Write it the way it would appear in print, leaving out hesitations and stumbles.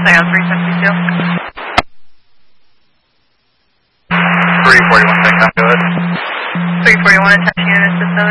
Scion 372. 341, take off, go ahead. 341, attention units to 7